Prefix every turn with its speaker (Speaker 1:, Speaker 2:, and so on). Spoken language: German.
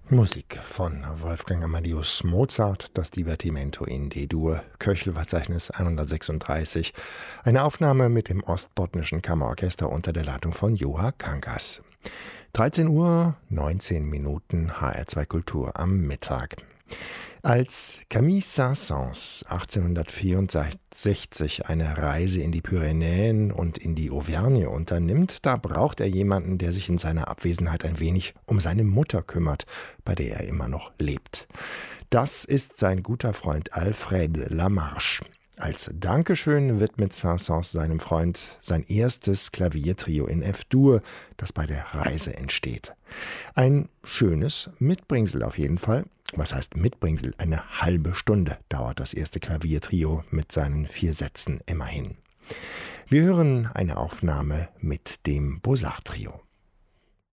Speaker 1: Musik von Wolfgang Amadeus Mozart, das Divertimento in D-Dur, Köchelverzeichnis 136, eine Aufnahme mit dem Ostbotnischen Kammerorchester unter der Leitung von Juha Kangas. 13 Uhr, 19 Minuten, HR2 Kultur am Mittag. Als Camille Saint-Saëns 1864 eine Reise in die Pyrenäen und in die Auvergne unternimmt, da braucht er jemanden, der sich in seiner Abwesenheit ein wenig um seine Mutter kümmert, bei der er immer noch lebt. Das ist sein guter Freund Alfred Lamarche. Als Dankeschön widmet Saint-Saëns seinem Freund sein erstes Klaviertrio in F-Dur, das bei der Reise entsteht. Ein schönes Mitbringsel auf jeden Fall. Was heißt Mitbringsel? Eine halbe Stunde dauert das erste Klaviertrio mit seinen 4 Sätzen immerhin. Wir hören eine Aufnahme mit dem Beaux-Arts-Trio.